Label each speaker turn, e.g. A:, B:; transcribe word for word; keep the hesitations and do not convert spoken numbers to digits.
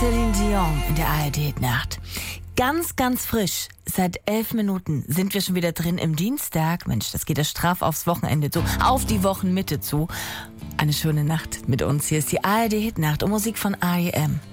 A: Celine Dion in der A R D-Nacht. Ganz, ganz frisch. Seit elf Minuten sind wir schon wieder drin im Dienstag. Mensch, das geht ja straff aufs Wochenende zu, auf die Wochenmitte zu. Eine schöne Nacht mit uns. Hier ist die A R D-Hitnacht und Musik von R E M.